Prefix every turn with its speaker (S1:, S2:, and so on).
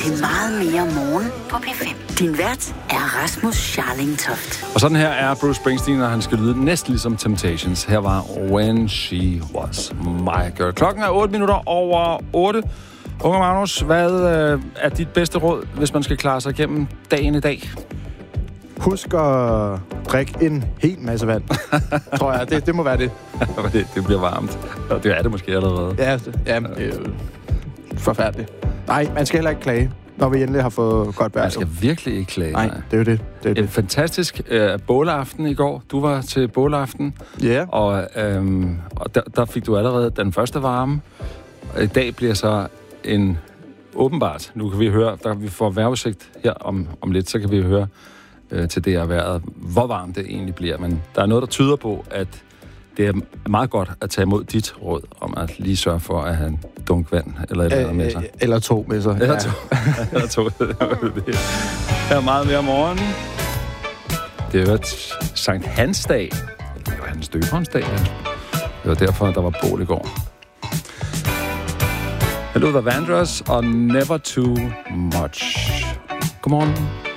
S1: til meget mere morgen på P5. Din vært er Rasmus Scharling Toft.
S2: Og sådan her er Bruce Springsteen, og han skal lyde næsten ligesom Temptations. Her var When She Was My Girl. Klokken er 8 minutter over 8. Unge Magnus, hvad er dit bedste råd, hvis man skal klare sig igennem dagen i dag?
S3: Husk at drikke en hel masse vand, tror jeg. Det må være det.
S2: Det bliver varmt. Og det er det måske allerede.
S3: Ja, det er forfærdeligt. Nej, man skal heller ikke klage, når vi endelig har fået godt vejr.
S2: Man skal virkelig ikke klage.
S3: Nej, det er jo det.
S2: En fantastisk bålaften i går. Du var til bålaften.
S3: Ja.
S2: Og der fik du allerede den første varme. I dag bliver så en åbenbart. Nu kan vi høre, der vi får vejrudsigt her om lidt, så kan vi høre til det er vejret, hvor varmt det egentlig bliver. Men der er noget, der tyder på, at det er meget godt at tage imod dit råd om at lige sørge for at have en dunk vand eller et eller andet med sig.
S3: Eller to med sig.
S2: Eller to. Eller to. Her er meget mere om morgenen. Det er jo et Sankt Hans dag. Det var hans døberens dag. Ja. Det var derfor, der var bål i går. Hello, The Vandross og Never Too Much. Godmorgen.